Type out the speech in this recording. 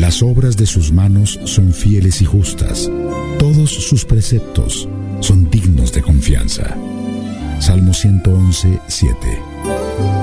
Las obras de sus manos son fieles y justas. Todos sus preceptos son dignos de confianza. Salmo 111, 7.